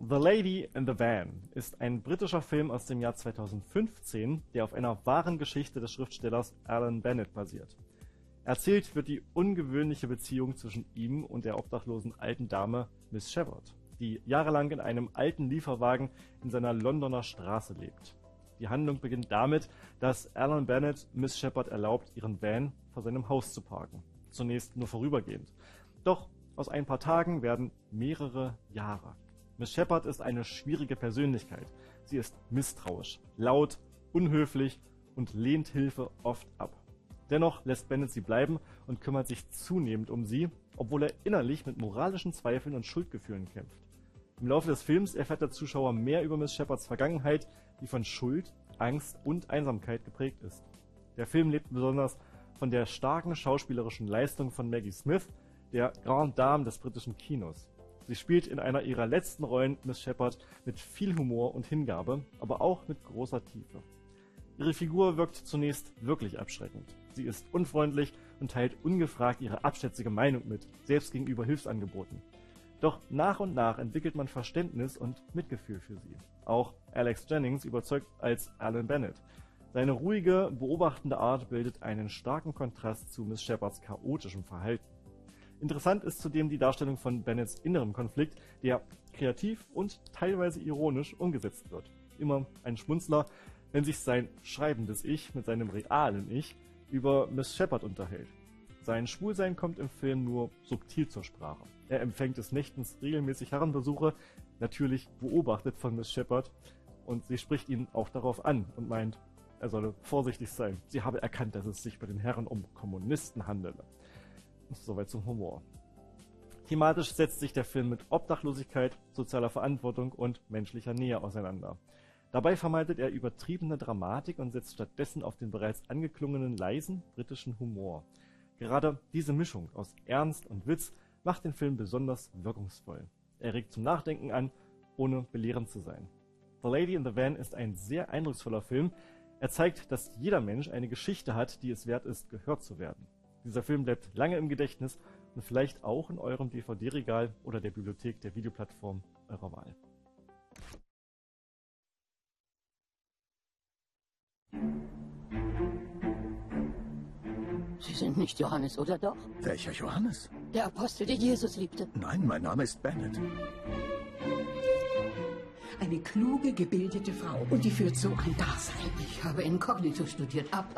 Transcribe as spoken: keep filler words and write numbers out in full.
The Lady in the Van ist ein britischer Film aus dem Jahr zweitausendfünfzehn, der auf einer wahren Geschichte des Schriftstellers Alan Bennett basiert. Erzählt wird die ungewöhnliche Beziehung zwischen ihm und der obdachlosen alten Dame Miss Shepherd, die jahrelang in einem alten Lieferwagen in seiner Londoner Straße lebt. Die Handlung beginnt damit, dass Alan Bennett Miss Shepherd erlaubt, ihren Van vor seinem Haus zu parken. Zunächst nur vorübergehend. Doch aus ein paar Tagen werden mehrere Jahre. Miss Shepherd ist eine schwierige Persönlichkeit. Sie ist misstrauisch, laut, unhöflich und lehnt Hilfe oft ab. Dennoch lässt Bennett sie bleiben und kümmert sich zunehmend um sie, obwohl er innerlich mit moralischen Zweifeln und Schuldgefühlen kämpft. Im Laufe des Films erfährt der Zuschauer mehr über Miss Shepherds Vergangenheit, die von Schuld, Angst und Einsamkeit geprägt ist. Der Film lebt besonders von der starken schauspielerischen Leistung von Maggie Smith, der Grande Dame des britischen Kinos. Sie spielt in einer ihrer letzten Rollen Miss Shepherd mit viel Humor und Hingabe, aber auch mit großer Tiefe. Ihre Figur wirkt zunächst wirklich abschreckend. Sie ist unfreundlich und teilt ungefragt ihre abschätzige Meinung mit, selbst gegenüber Hilfsangeboten. Doch nach und nach entwickelt man Verständnis und Mitgefühl für sie. Auch Alex Jennings überzeugt als Alan Bennett. Seine ruhige, beobachtende Art bildet einen starken Kontrast zu Miss Shepherds chaotischem Verhalten. Interessant ist zudem die Darstellung von Bennetts innerem Konflikt, der kreativ und teilweise ironisch umgesetzt wird. Immer ein Schmunzler, wenn sich sein schreibendes Ich mit seinem realen Ich über Miss Shepherd unterhält. Sein Schwulsein kommt im Film nur subtil zur Sprache. Er empfängt des Nächtens regelmäßig Herrenbesuche, natürlich beobachtet von Miss Shepherd, und sie spricht ihn auch darauf an und meint, er solle vorsichtig sein. Sie habe erkannt, dass es sich bei den Herren um Kommunisten handele. Soweit zum Humor. Thematisch setzt sich der Film mit Obdachlosigkeit, sozialer Verantwortung und menschlicher Nähe auseinander. Dabei vermeidet er übertriebene Dramatik und setzt stattdessen auf den bereits angeklungenen leisen britischen Humor. Gerade diese Mischung aus Ernst und Witz macht den Film besonders wirkungsvoll. Er regt zum Nachdenken an, ohne belehrend zu sein. The Lady in the Van ist ein sehr eindrucksvoller Film. Er zeigt, dass jeder Mensch eine Geschichte hat, die es wert ist, gehört zu werden. Dieser Film bleibt lange im Gedächtnis und vielleicht auch in eurem D V D-Regal oder der Bibliothek der Videoplattform eurer Wahl. Sie sind nicht Johannes, oder doch? Welcher Johannes? Der Apostel, der Jesus liebte. Nein, mein Name ist Bennett. Eine kluge, gebildete Frau. Und die führt so ein Dasein. Ich habe Inkognito studiert, ab